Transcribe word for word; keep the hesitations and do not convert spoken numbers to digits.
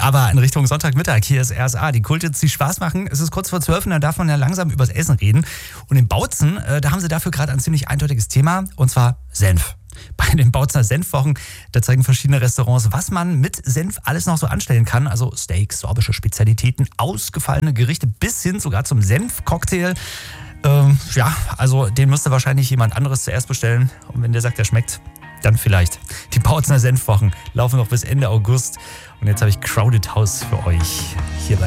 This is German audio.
Aber in Richtung Sonntagmittag, hier ist R S A, die Kulthits, die Spaß machen. Es ist kurz vor zwölf und da darf man ja langsam übers Essen reden. Und in Bautzen, äh, da haben sie dafür gerade ein ziemlich eindeutiges Thema, und zwar Senf. Bei den Bautzener Senfwochen, da zeigen verschiedene Restaurants, was man mit Senf alles noch so anstellen kann. Also Steaks, sorbische Spezialitäten, ausgefallene Gerichte bis hin sogar zum Senfcocktail. Ähm, ja, also den müsste wahrscheinlich jemand anderes zuerst bestellen. Und wenn der sagt, der schmeckt, dann vielleicht. Die Bautzener Senfwochen laufen noch bis Ende August. Und jetzt habe ich Crowded House für euch hier bei